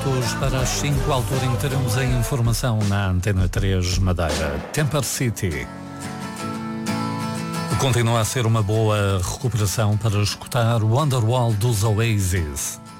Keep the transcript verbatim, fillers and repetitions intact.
minutos para as cinco, altura em que teremos a informação na Antena três Madeira. Temper City. Continua a ser uma boa recuperação para escutar Wonderwall dos Oasis.